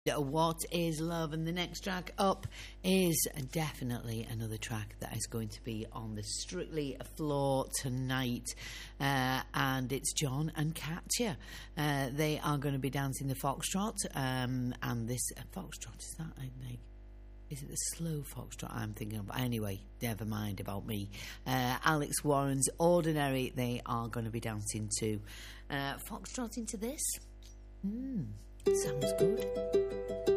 What is Love? And the next track up is definitely another track that is going to be on the Strictly floor tonight, and it's John and Katya. They are going to be dancing the foxtrot, and this foxtrot, is that is it the slow foxtrot I'm thinking of? Anyway, never mind about me. Alex Warren's Ordinary, they are going to be dancing to foxtrotting to this. Sounds good.